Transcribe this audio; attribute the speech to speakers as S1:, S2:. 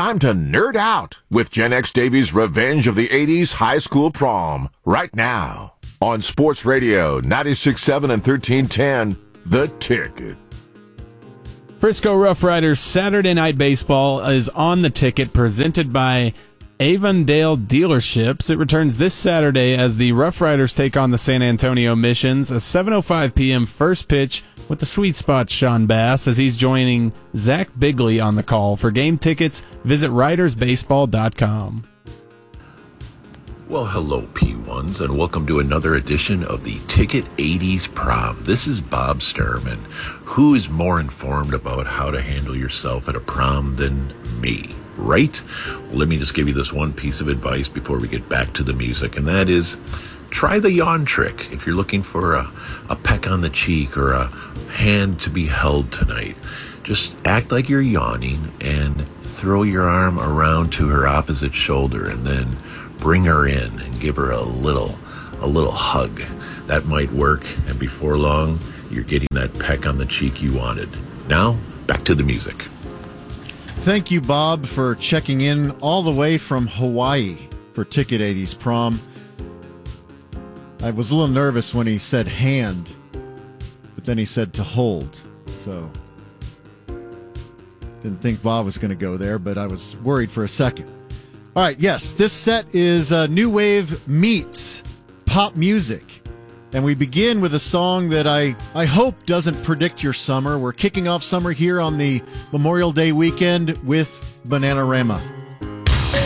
S1: time to nerd out with Gen X Davies' Revenge of the 80s High School Prom right now on Sports Radio 96.7 and 1310, The Ticket.
S2: Frisco Rough Riders Saturday Night Baseball is on the ticket, presented by Avondale Dealerships. It returns this Saturday as the Rough Riders take on the San Antonio Missions. A 7:05 p.m. first pitch with the Sweet Spot Sean Bass as he's joining Zach Bigley on the call. For game tickets, visit ridersbaseball.com.
S3: Well, hello, P1s, and welcome to another edition of the Ticket 80s Prom. This is Bob Sturm, and who is more informed about how to handle yourself at a prom than me, right? Well, let me just give you this one piece of advice before we get back to the music, and that is try the yawn trick. If you're looking for a peck on the cheek or a hand to be held tonight, just act like you're yawning and throw your arm around to her opposite shoulder and then bring her in and give her a little hug. That might work, and before long, you're getting that peck on the cheek you wanted. Now, back to the music.
S4: Thank you, Bob, for checking in all the way from Hawaii for Ticket 80s Prom. I was a little nervous when he said hand, but then he said to hold. So, didn't think Bob was going to go there, but I was worried for a second. All right, yes, this set is New Wave meets pop music. And we begin with a song that I hope doesn't predict your summer. We're kicking off summer here on the Memorial Day weekend with Bananarama.